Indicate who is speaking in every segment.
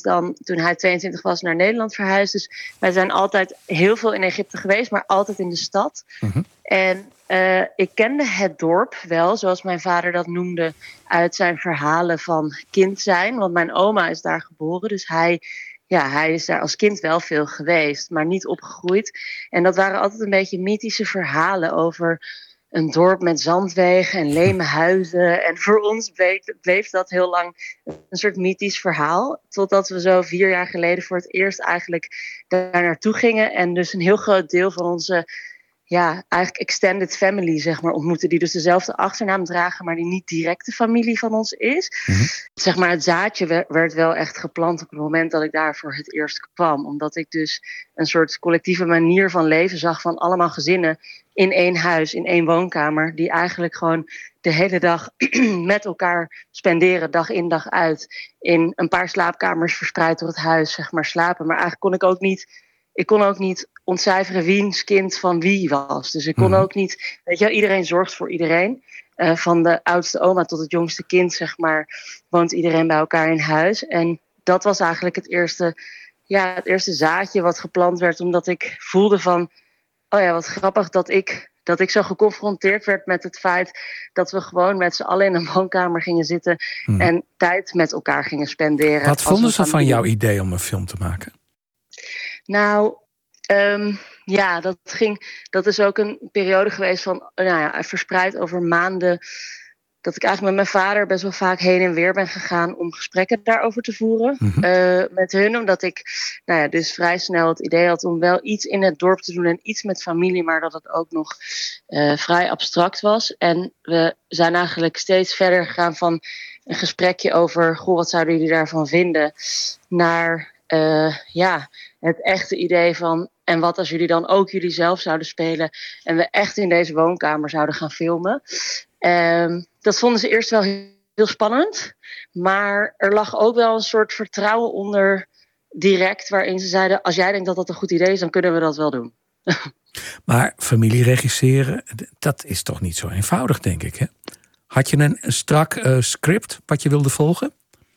Speaker 1: dan, toen hij 22 was, naar Nederland verhuisd. Dus wij zijn altijd heel veel in Egypte geweest, maar altijd in de stad.
Speaker 2: Mm-hmm.
Speaker 1: En ik kende het dorp wel, zoals mijn vader dat noemde, uit zijn verhalen van kind zijn. Want mijn oma is daar geboren, dus hij is daar als kind wel veel geweest, maar niet opgegroeid. En dat waren altijd een beetje mythische verhalen over een dorp met zandwegen en leme huizen. En voor ons bleef dat heel lang een soort mythisch verhaal. Totdat we zo 4 jaar geleden voor het eerst eigenlijk daar naartoe gingen. En dus een heel groot deel van onze eigenlijk extended family, zeg maar, ontmoeten. Die dus dezelfde achternaam dragen, maar die niet directe familie van ons is.
Speaker 2: Mm-hmm.
Speaker 1: Zeg maar, het zaadje werd wel echt geplant op het moment dat ik daar voor het eerst kwam. Omdat ik dus een soort collectieve manier van leven zag van allemaal gezinnen in 1 huis, in 1 woonkamer. Die eigenlijk gewoon de hele dag met elkaar spenderen, dag in dag uit. In een paar slaapkamers verspreid door het huis, zeg maar, slapen. Maar eigenlijk kon ook niet ontcijferen wiens kind van wie was. Dus ik kon ook niet, weet je wel, iedereen zorgt voor iedereen. Van de oudste oma tot het jongste kind, zeg maar, woont iedereen bij elkaar in huis. En dat was eigenlijk het eerste zaadje wat geplant werd, omdat ik voelde van, oh ja, wat grappig dat ik zo geconfronteerd werd met het feit dat we gewoon met z'n allen in een woonkamer gingen zitten en tijd met elkaar gingen spenderen.
Speaker 2: Wat vonden ze van jouw idee om een film te maken?
Speaker 1: Nou, dat is ook een periode geweest van, verspreid over maanden, dat ik eigenlijk met mijn vader best wel vaak heen en weer ben gegaan om gesprekken daarover te voeren met hun. Omdat ik dus vrij snel het idee had om wel iets in het dorp te doen en iets met familie, maar dat het ook nog vrij abstract was. En we zijn eigenlijk steeds verder gegaan van een gesprekje over, wat zouden jullie daarvan vinden, naar het echte idee van, en wat als jullie dan ook jullie zelf zouden spelen en we echt in deze woonkamer zouden gaan filmen. Dat vonden ze eerst wel heel spannend, maar er lag ook wel een soort vertrouwen onder direct, waarin ze zeiden, als jij denkt dat dat een goed idee is, dan kunnen we dat wel doen.
Speaker 2: Maar familie regisseren, dat is toch niet zo eenvoudig, denk ik, hè? Had je een strak script wat je wilde volgen?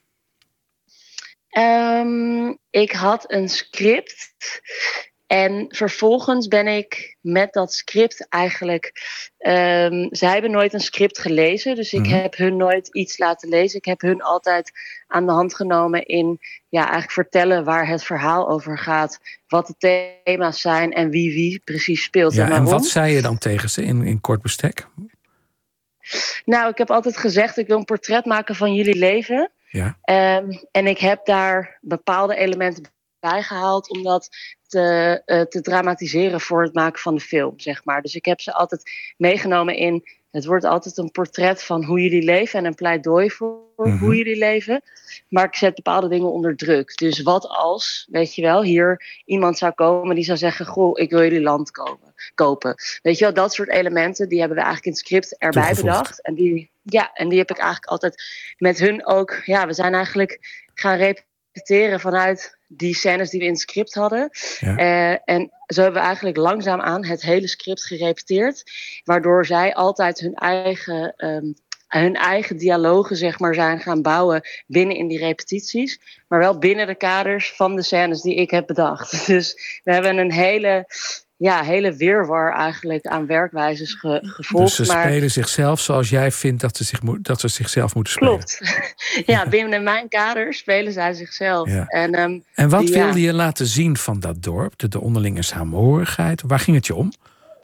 Speaker 1: Ik had een script en vervolgens ben ik met dat script eigenlijk, zij hebben nooit een script gelezen, dus ik heb hun nooit iets laten lezen. Ik heb hun altijd aan de hand genomen in eigenlijk vertellen waar het verhaal over gaat, wat de thema's zijn en wie precies speelt.
Speaker 2: Ja, en wat zei je dan tegen ze in kort bestek?
Speaker 1: Nou, ik heb altijd gezegd, ik wil een portret maken van jullie leven.
Speaker 2: Ja.
Speaker 1: En ik heb daar bepaalde elementen bijgehaald om dat te dramatiseren voor het maken van de film, zeg maar. Dus ik heb ze altijd meegenomen in, het wordt altijd een portret van hoe jullie leven en een pleidooi voor hoe jullie leven. Maar ik zet bepaalde dingen onder druk. Dus wat als, weet je wel, hier iemand zou komen die zou zeggen, ik wil jullie land kopen. Weet je wel, dat soort elementen, die hebben we eigenlijk in het script erbij bedacht. En die heb ik eigenlijk altijd met hun ook, we zijn eigenlijk gaan repeteren vanuit die scènes die we in het script hadden. Ja. En zo hebben we eigenlijk langzaamaan het hele script gerepeteerd, waardoor zij altijd hun eigen dialogen, zeg maar, zijn gaan bouwen binnen in die repetities, maar wel binnen de kaders van de scènes die ik heb bedacht. Dus we hebben een hele wirwar eigenlijk aan werkwijzes gevolgd.
Speaker 2: Dus ze spelen zichzelf zoals jij vindt dat ze zichzelf moeten spelen.
Speaker 1: Klopt. Binnen mijn kader spelen zij zichzelf.
Speaker 2: Ja.
Speaker 1: En
Speaker 2: wat wilde je laten zien van dat dorp? De onderlinge saamhorigheid? Waar ging het je om?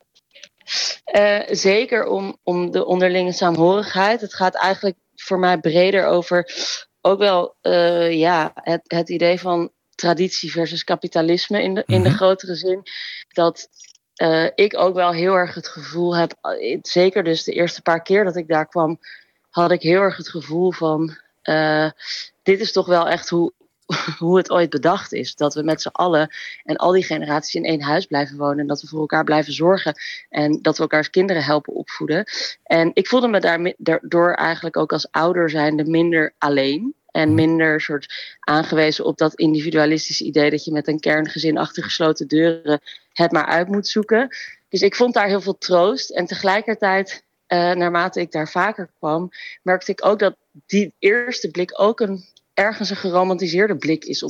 Speaker 1: Zeker om de onderlinge saamhorigheid. Het gaat eigenlijk voor mij breder over ook wel het idee van traditie versus kapitalisme in de grotere zin. Dat ik ook wel heel erg het gevoel heb, zeker dus de eerste paar keer dat ik daar kwam, had ik heel erg het gevoel van, dit is toch wel echt hoe het ooit bedacht is. Dat we met z'n allen en al die generaties in 1 huis blijven wonen. En dat we voor elkaar blijven zorgen. En dat we elkaars kinderen helpen opvoeden. En ik voelde me daardoor eigenlijk ook als ouder zijnde minder alleen. En minder soort aangewezen op dat individualistische idee dat je met een kerngezin achter gesloten deuren het maar uit moet zoeken. Dus ik vond daar heel veel troost. En tegelijkertijd, naarmate ik daar vaker kwam, merkte ik ook dat die eerste blik ook ergens een geromantiseerde blik is